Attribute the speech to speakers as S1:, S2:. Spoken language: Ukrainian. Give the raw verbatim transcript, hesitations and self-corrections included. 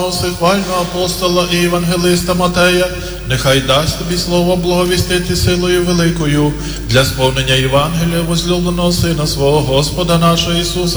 S1: славного всехвального апостола і євангелиста Матея, нехай дасть тобі слово благовістити силою великою для сповнення Євангелія возлюбленого Сина свого Господа нашого Ісуса